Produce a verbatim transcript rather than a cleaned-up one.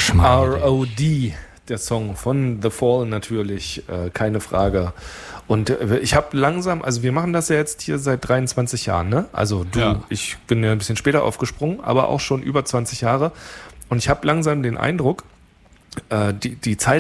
R O D, der Song von The Fall natürlich, äh, keine Frage. Und äh, ich habe langsam, also wir machen das ja jetzt hier seit dreiundzwanzig Jahren, ne? Also du, ja. Ich bin ja ein bisschen später aufgesprungen, aber auch schon über zwanzig Jahre. Und ich habe langsam den Eindruck, äh, die, die Zeit